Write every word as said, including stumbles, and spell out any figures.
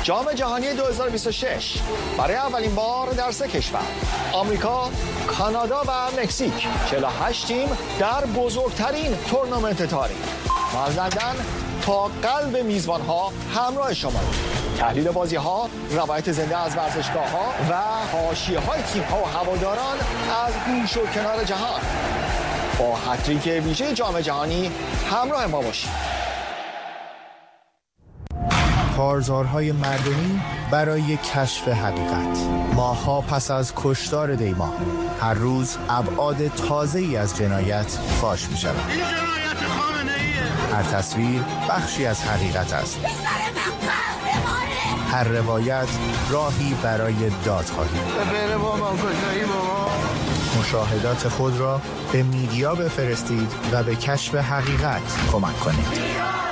جام جهانی دو هزار و بیست و شش برای اولین بار در سه کشور آمریکا، کانادا و مکزیک چهل و هشت تیم در بزرگترین تورنمنت تاریخ. ما از لندن تا قلب میزبان‌ها همراه شما. تحلیل بازی‌ها، روایت زنده از ورزشگاه‌ها و حاشیه‌های تیم‌ها و هواداران از گوش و کنار جهان. با هتریک ویژه جام جهانی همراه ما باشید. کارزارهای مردمی برای کشف حقیقت. ماه‌ها پس از کشتار دیما، هر روز ابعاد تازه‌ای از جنایت فاش می‌شود. این جنایت خامنه‌ایه. هر تصویر بخشی از حقیقت است. هر روایت راهی برای دادخواهی. بره بابا کجایی بابا. مشاهدات خود را به میدیا بفرستید و به کشف حقیقت کمک کنید.